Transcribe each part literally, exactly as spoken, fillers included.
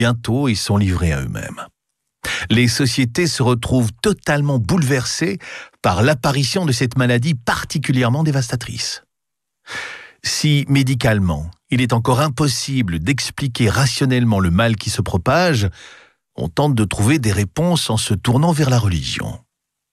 Bientôt, ils sont livrés à eux-mêmes. Les sociétés se retrouvent totalement bouleversées par l'apparition de cette maladie particulièrement dévastatrice. Si, médicalement, il est encore impossible d'expliquer rationnellement le mal qui se propage, on tente de trouver des réponses en se tournant vers la religion.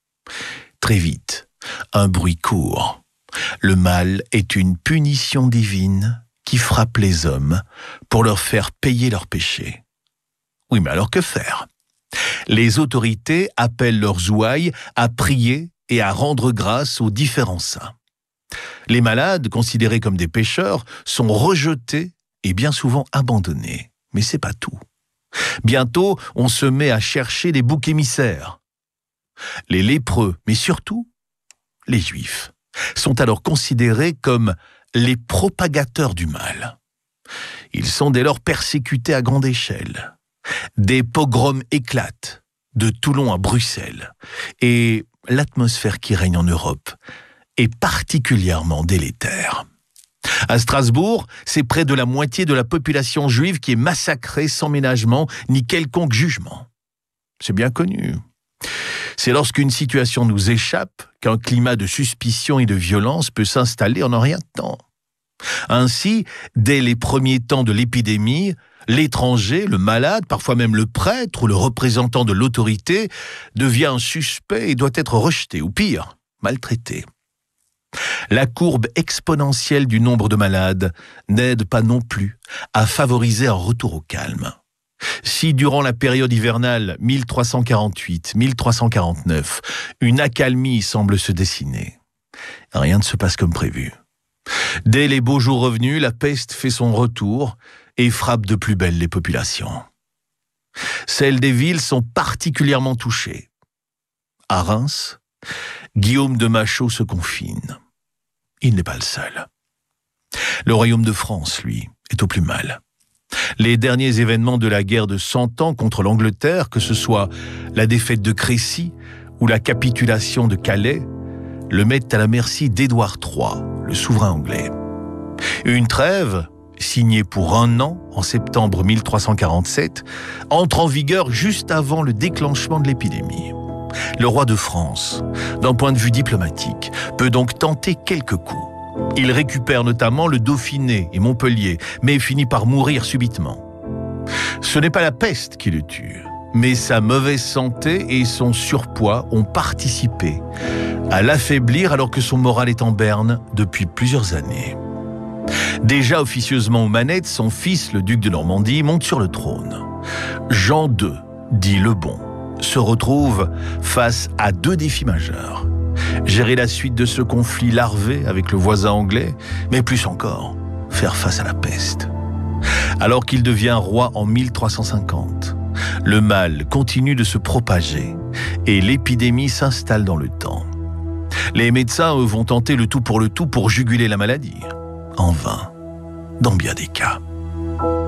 Très vite, un bruit court. Le mal est une punition divine qui frappe les hommes pour leur faire payer leurs péchés. Oui, mais alors que faire ? Les autorités appellent leurs ouailles à prier et à rendre grâce aux différents saints. Les malades, considérés comme des pécheurs, sont rejetés et bien souvent abandonnés. Mais c'est pas tout. Bientôt, on se met à chercher des boucs émissaires. Les lépreux, mais surtout les juifs, sont alors considérés comme les propagateurs du mal. Ils sont dès lors persécutés à grande échelle. Des pogroms éclatent, de Toulon à Bruxelles, et l'atmosphère qui règne en Europe est particulièrement délétère. À Strasbourg, c'est près de la moitié de la population juive qui est massacrée sans ménagement ni quelconque jugement. C'est bien connu. C'est lorsqu'une situation nous échappe qu'un climat de suspicion et de violence peut s'installer en un rien de temps. Ainsi, dès les premiers temps de l'épidémie, l'étranger, le malade, parfois même le prêtre ou le représentant de l'autorité devient un suspect et doit être rejeté, ou pire, maltraité. La courbe exponentielle du nombre de malades n'aide pas non plus à favoriser un retour au calme. Si durant la période hivernale mille trois cent quarante-huit mille trois cent quarante-neuf, une accalmie semble se dessiner, rien ne se passe comme prévu. Dès les beaux jours revenus, la peste fait son retour et frappe de plus belle les populations. Celles des villes sont particulièrement touchées. À Reims, Guillaume de Machaut se confine. Il n'est pas le seul. Le royaume de France, lui, est au plus mal. Les derniers événements de la guerre de Cent Ans contre l'Angleterre, que ce soit la défaite de Crécy ou la capitulation de Calais, le mettent à la merci d'Édouard trois, le souverain anglais. Une trêve, signée pour un an en septembre mille trois cent quarante-sept, entre en vigueur juste avant le déclenchement de l'épidémie. Le roi de France, d'un point de vue diplomatique, peut donc tenter quelques coups. Il récupère notamment le Dauphiné et Montpellier, mais finit par mourir subitement. Ce n'est pas la peste qui le tue, mais sa mauvaise santé et son surpoids ont participé à l'affaiblir alors que son moral est en berne depuis plusieurs années. Déjà officieusement aux manettes, son fils, le duc de Normandie, monte sur le trône. Jean deux, dit le Bon, se retrouve face à deux défis majeurs. Gérer la suite de ce conflit larvé avec le voisin anglais, mais plus encore, faire face à la peste. Alors qu'il devient roi en mille trois cent cinquante, le mal continue de se propager et l'épidémie s'installe dans le temps. Les médecins, eux, vont tenter le tout pour le tout pour juguler la maladie. En vain, dans bien des cas.